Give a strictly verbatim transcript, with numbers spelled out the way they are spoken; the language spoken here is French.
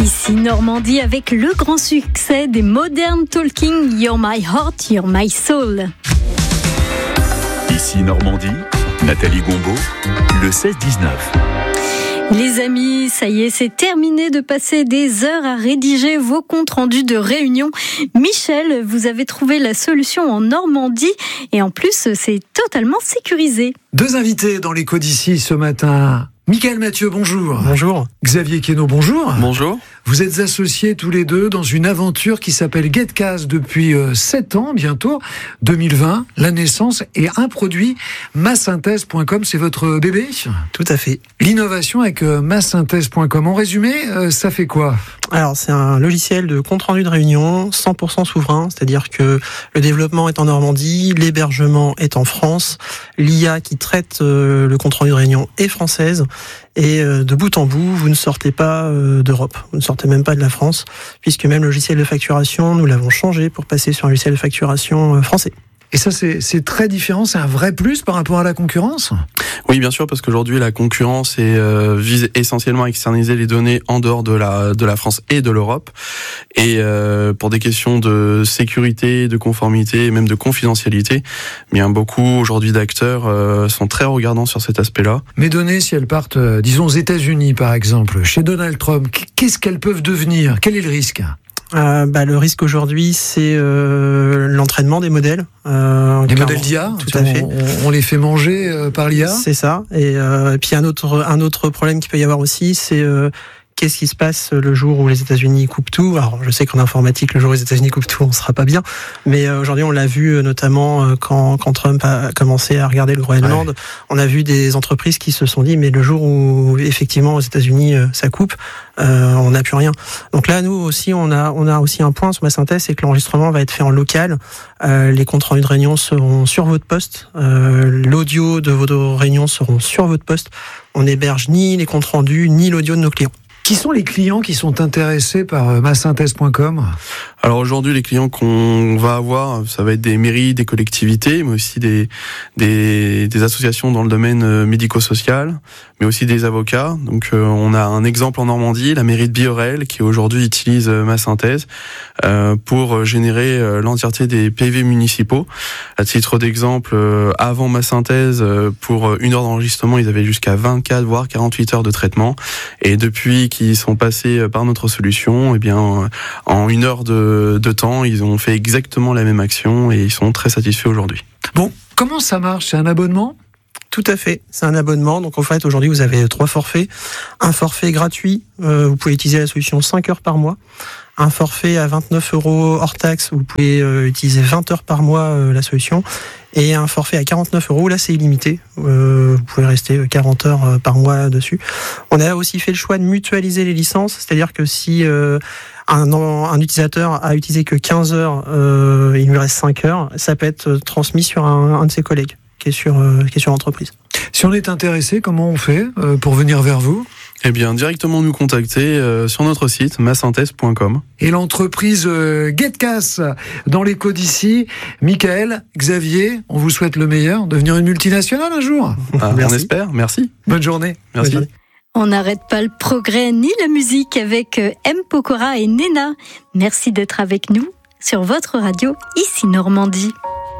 Ici Normandie avec le grand succès des Modern Talking, You're My Heart, You're My Soul. Ici Normandie, Nathalie Gombaud, le seize dix-neuf. Les amis, ça y est, c'est terminé de passer des heures à rédiger vos comptes rendus de réunion. Michel, vous avez trouvé la solution en Normandie et en plus, c'est totalement sécurisé. Deux invités dans l'écho d'ici ce matin. Michael Mathieu, bonjour. Bonjour. Xavier Queneau, bonjour. Bonjour. Vous êtes associés tous les deux dans une aventure qui s'appelle GetCast depuis sept ans bientôt, deux mille vingt, la naissance et un produit, masynthèse point com, c'est votre bébé ? Tout à fait. L'innovation avec masynthèse point com. En résumé, ça fait quoi ? Alors, c'est un logiciel de compte-rendu de réunion cent pour cent souverain, c'est-à-dire que le développement est en Normandie, l'hébergement est en France, l'I A qui traite euh, le compte-rendu de réunion est française, et euh, de bout en bout, vous ne sortez pas euh, d'Europe, vous ne sortez même pas de la France, puisque même le logiciel de facturation, nous l'avons changé pour passer sur un logiciel de facturation euh, français. Et ça, c'est, c'est très différent, c'est un vrai plus par rapport à la concurrence ? Oui, bien sûr, parce qu'aujourd'hui, la concurrence est, euh, vise essentiellement à externaliser les données en dehors de la, de la France et de l'Europe. Et euh, pour des questions de sécurité, de conformité et même de confidentialité, bien beaucoup aujourd'hui d'acteurs euh, sont très regardants sur cet aspect-là. Mes données, si elles partent, euh, disons aux États-Unis par exemple, chez Donald Trump, qu'est-ce qu'elles peuvent devenir ? Quel est le risque ? Euh, bah, le risque aujourd'hui, c'est euh, l'entraînement des modèles. Euh, des modèles d'I A, tout à fait. On, on les fait manger euh, par l'I A. C'est ça. Et, euh, et puis un autre, un autre problème qu'il peut y avoir aussi, c'est euh, qu'est-ce qui se passe le jour où les États-Unis coupent tout. Alors, je sais qu'en informatique, le jour où les États-Unis coupent tout, on sera pas bien. Mais euh, aujourd'hui, on l'a vu euh, notamment euh, quand, quand Trump a commencé à regarder le Groenland. Ouais. On a vu des entreprises qui se sont dit, mais le jour où effectivement aux États-Unis euh, ça coupe, euh, on n'a plus rien. Donc là, nous aussi, on a, on a aussi un point sur masynthèse, c'est que l'enregistrement va être fait en local. Euh, les comptes rendus de réunion seront sur votre poste. Euh, l'audio de vos réunions seront sur votre poste. On n'héberge ni les comptes rendus ni l'audio de nos clients. Qui sont les clients qui sont intéressés par masynthèse point com ? Alors aujourd'hui, les clients qu'on va avoir, ça va être des mairies, des collectivités, mais aussi des des, des associations dans le domaine médico-social, mais aussi des avocats. Donc euh, on a un exemple en Normandie, la mairie de Biorel, qui aujourd'hui utilise masynthèse euh, pour générer euh, l'entièreté des P V municipaux. À titre d'exemple, euh, avant masynthèse, euh, pour une heure d'enregistrement, ils avaient jusqu'à vingt-quatre voire quarante-huit heures de traitement, et depuis qui sont passés par notre solution, eh bien, en une heure de, de temps, ils ont fait exactement la même action et ils sont très satisfaits aujourd'hui. Bon, comment ça marche ? C'est un abonnement ? Tout à fait, c'est un abonnement. Donc en fait, aujourd'hui, vous avez trois forfaits. Un forfait gratuit, euh, vous pouvez utiliser la solution cinq heures par mois. Un forfait à vingt-neuf euros hors taxe, vous pouvez euh, utiliser vingt heures par mois euh, la solution. Et un forfait à quarante-neuf euros, là c'est illimité. Euh, vous pouvez rester quarante heures par mois dessus. On a aussi fait le choix de mutualiser les licences, c'est-à-dire que si euh, un, un utilisateur a utilisé que quinze heures, euh, il lui reste cinq heures, ça peut être transmis sur un, un de ses collègues qui est sur, euh, qui est sur l'entreprise. Si on est intéressé, comment on fait euh, pour venir vers vous ? Eh bien, directement nous contacter euh, sur notre site masynthèse point com. Et l'entreprise euh, GetCast dans l'écho d'ici. Michael, Xavier, on vous souhaite le meilleur, devenir une multinationale un jour. Ah, on espère, merci. Bonne journée. Merci. Bonne journée. On n'arrête pas le progrès ni la musique avec M. Pokora et Nena. Merci d'être avec nous sur votre radio, ici Normandie.